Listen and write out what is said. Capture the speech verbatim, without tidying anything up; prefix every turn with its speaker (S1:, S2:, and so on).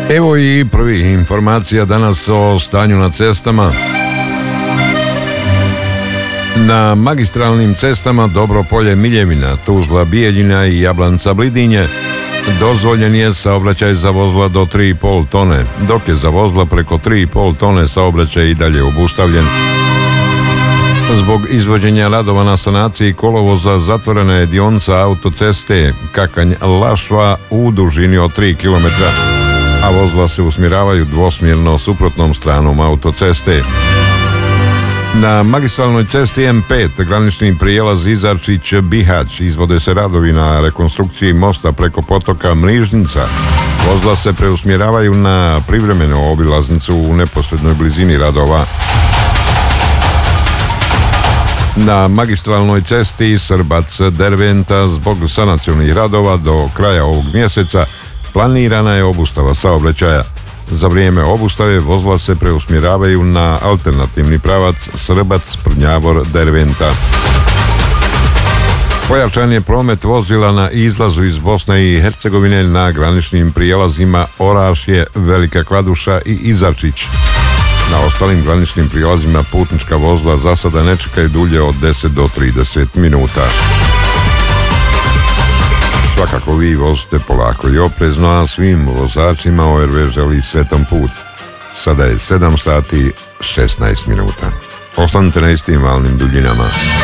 S1: Evo i prvi informacija danas o stanju na cestama. Na magistralnim cestama Dobropolje Miljevina, Tuzla Bijeljina i Jablanca Blidinje dozvoljen je saobraćaj za vozila do tri i pol tone, dok je za vozila preko tri i pol tone saobraćaj i dalje obustavljen. Zbog izvođenja radova na sanaciji kolovoza zatvorena je dionica autoceste Kakanj-Lašva u dužini od tri kilometra, a vozila se usmjeravaju dvosmjerno suprotnom stranom autoceste. Na magistralnoj cesti M pet, granični prijelaz Izarčić-Bihać, izvode se radovi na rekonstrukciji mosta preko potoka Mrižnica. Vozila se preusmjeravaju na privremenu obilaznicu u neposrednoj blizini radova. Na magistralnoj cesti Srbac-Derventa zbog sanacionih radova do kraja ovog mjeseca planirana je obustava saobraćaja. Za vrijeme obustave vozila se preusmjeravaju na alternativni pravac Srbac-Prnjavor-Derventa. Pojačan je promet vozila na izlazu iz Bosne i Hercegovine na graničnim prijelazima Orašje, Velika Kladuša i Izarčić. Na ostalim graničnim prijelazima putnička vozila za sada ne čekaju dulje od deset do trideset minuta. Svakako vi vozite polako i oprezno, a svim vozačima O R V želi sretan put. Sada je sedam sati šesnaest minuta. Ostanite na istim valnim duljinama.